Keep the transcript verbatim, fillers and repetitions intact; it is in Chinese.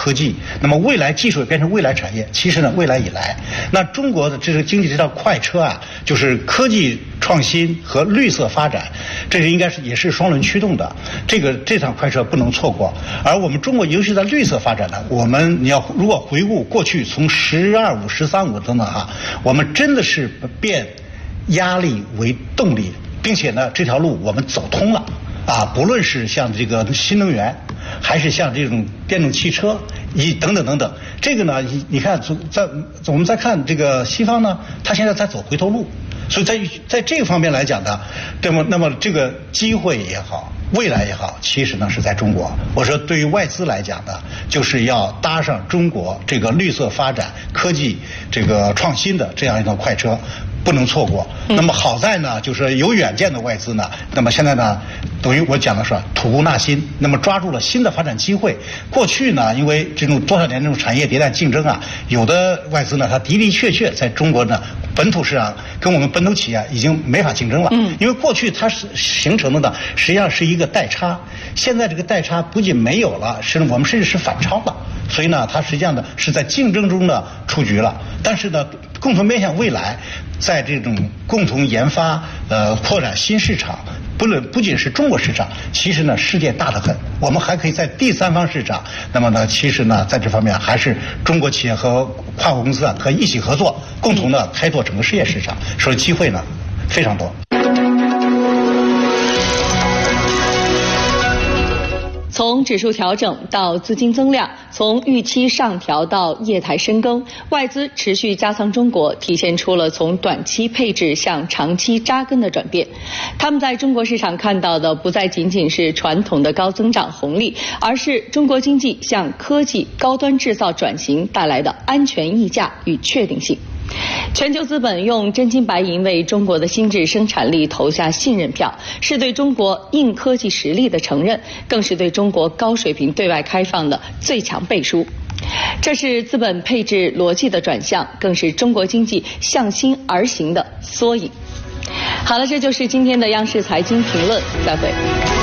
科技，那么未来技术也变成未来产业。其实呢，未来以来，那中国的这个经济这条快车啊，就是科技创新和绿色发展，这个应该是也是双轮驱动的。这个这趟快车不能错过。而我们中国，尤其在绿色发展呢，我们你要如果回顾过去，从“十二五”“十三五”等等哈，我们真的是变压力为动力，并且呢，这条路我们走通了。啊，不论是像这个新能源，还是像这种电动汽车，一等等等等，这个呢，你你看，在我们再看这个西方呢，它现在在走回头路，所以在在这个方面来讲呢，那么那么这个机会也好，未来也好，其实呢是在中国。我说对于外资来讲呢，就是要搭上中国这个绿色发展、科技这个创新的这样一条快车。不能错过。那么好在呢，就是有远见的外资呢，那么现在呢，等于我讲的是吐故纳新，那么抓住了新的发展机会。过去呢，因为这种多少年这种产业迭代竞争啊，有的外资呢，它的的确确在中国呢本土市场跟我们本土企业已经没法竞争了。嗯，因为过去它是形成的呢，实际上是一个代差，现在这个代差不仅没有了，是我们甚至是反超了。所以呢，它实际上呢是在竞争中呢出局了。但是呢，共同面向未来，在这种共同研发、呃扩展新市场，不论不仅是中国市场，其实呢世界大得很，我们还可以在第三方市场。那么呢，其实呢在这方面还是中国企业和跨国公司啊可以一起合作，共同的开拓整个世界市场，所以机会呢非常多。 从指数调整到资金增量，从预期上调到业态深耕，外资持续加仓中国，体现出了从短期配置向长期扎根的转变。他们在中国市场看到的不再仅仅是传统的高增长红利，而是中国经济向科技高端制造转型带来的安全溢价与确定性。全球资本用真金白银为中国的新质生产力投下信任票，是对中国硬科技实力的承认，更是对中国高水平对外开放的最强背书。这是资本配置逻辑的转向，更是中国经济向心而行的缩影。好了，这就是今天的央视财经评论，再会。